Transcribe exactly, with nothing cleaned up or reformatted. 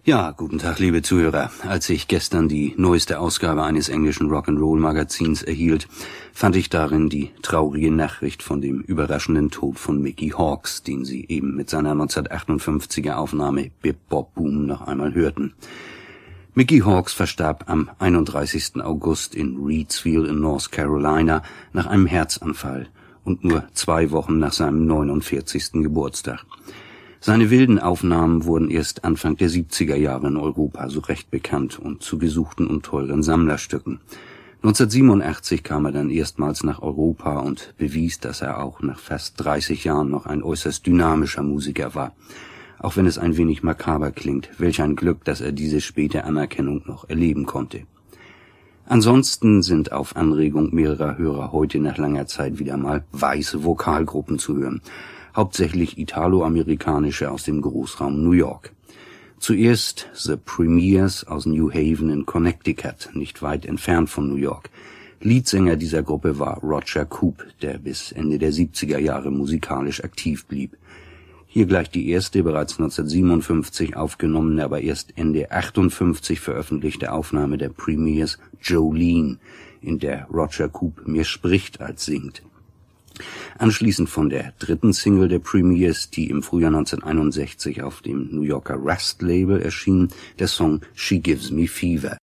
Ja, guten Tag, liebe Zuhörer. Als ich gestern die neueste Ausgabe eines englischen Rock'n'Roll-Magazins erhielt, fand ich darin die traurige Nachricht von dem überraschenden Tod von Mickey Hawkes, den Sie eben mit seiner neunzehnhundertachtundfünfziger Aufnahme Bip Bop Boom noch einmal hörten. Mickey Hawkes verstarb am einunddreißigsten August in Reidsville in North Carolina nach einem Herzanfall und nur zwei Wochen nach seinem neunundvierzigsten Geburtstag. Seine wilden Aufnahmen wurden erst Anfang der siebziger Jahre in Europa so recht bekannt und zu gesuchten und teuren Sammlerstücken. neunzehnhundertsiebenundachtzig kam er dann erstmals nach Europa und bewies, dass er auch nach fast dreißig Jahren noch ein äußerst dynamischer Musiker war. Auch wenn es ein wenig makaber klingt, welch ein Glück, dass er diese späte Anerkennung noch erleben konnte. Ansonsten sind auf Anregung mehrerer Hörer heute nach langer Zeit wieder mal weiße Vokalgruppen zu hören. Hauptsächlich italoamerikanische aus dem Großraum New York. Zuerst The Premiers aus New Haven in Connecticut, nicht weit entfernt von New York. Leadsänger dieser Gruppe war Roger Coop, der bis Ende der siebziger Jahre musikalisch aktiv blieb. Hier gleich die erste, bereits neunzehnhundertsiebenundfünfzig aufgenommene, aber erst Ende achtundfünfzig veröffentlichte Aufnahme der Premiers, Jolene, in der Roger Coop mehr spricht als singt. Anschließend von der dritten Single der Premiers, die im Frühjahr neunzehnhunderteinundsechzig auf dem New Yorker Rust Label erschien, der Song She Gives Me Fever.